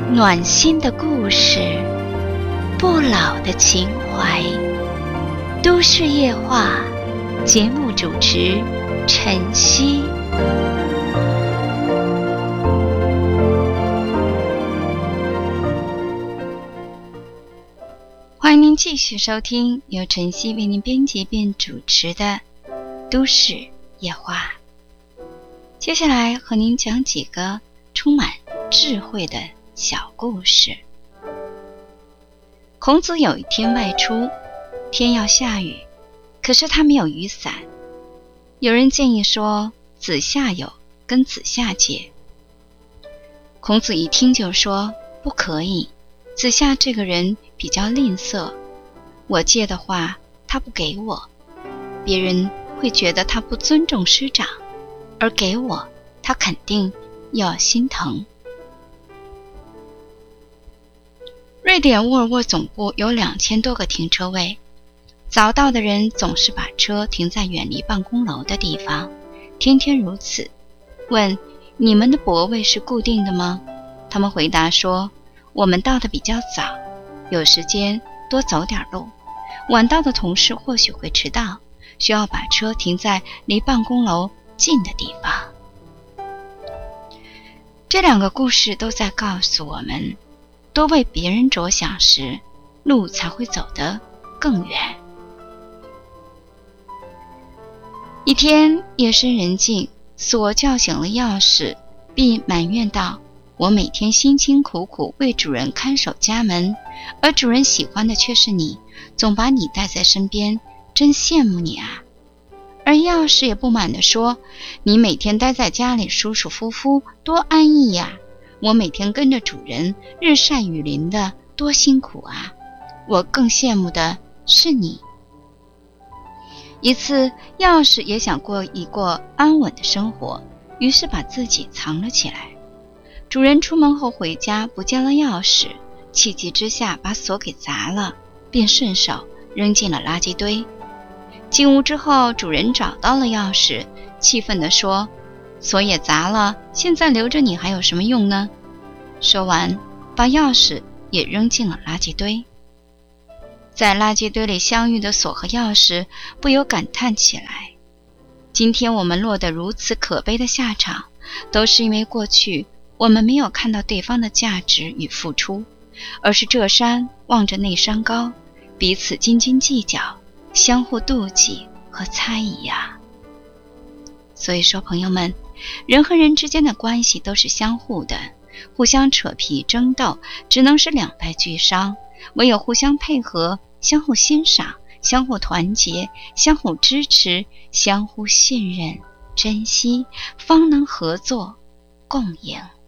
暖心的故事，不老的情怀。都市夜话节目主持晨曦。欢迎您继续收听由晨曦为您编辑并主持的都市夜话。接下来和您讲几个充满智慧的小故事。孔子有一天外出，天要下雨，可是他没有雨伞。有人建议说子夏有，跟子夏借。孔子一听就说不可以，子夏这个人比较吝啬，我借的话他不给我，别人会觉得他不尊重师长，而给我他肯定要心疼。瑞典沃尔沃总部有2000多个停车位，早到的人总是把车停在远离办公楼的地方，天天如此。问你们的泊位是固定的吗？他们回答说，我们到的比较早，有时间多走点路，晚到的同事或许会迟到，需要把车停在离办公楼近的地方。这两个故事都在告诉我们，多为别人着想时，路才会走得更远。一天夜深人静，锁叫醒了钥匙，并埋怨道，我每天辛辛苦苦为主人看守家门，而主人喜欢的却是你，总把你带在身边，真羡慕你啊。而钥匙也不满地说，你每天待在家里舒舒服服，多安逸呀，我每天跟着主人日晒雨淋的，多辛苦啊，我更羡慕的是你。一次，钥匙也想过一过安稳的生活，于是把自己藏了起来。主人出门后回家不见了钥匙，气急之下把锁给砸了，便顺手扔进了垃圾堆。进屋之后，主人找到了钥匙，气愤地说，锁也砸了，现在留着你还有什么用呢？说完，把钥匙也扔进了垃圾堆。在垃圾堆里相遇的锁和钥匙不由感叹起来，今天我们落得如此可悲的下场，都是因为过去我们没有看到对方的价值与付出，而是这山望着那山高，彼此斤斤计较，相互妒忌和猜疑呀。所以说朋友们，人和人之间的关系都是相互的，互相扯皮争斗只能是两败俱伤，唯有互相配合，相互欣赏，相互团结，相互支持，相互信任珍惜，方能合作共赢。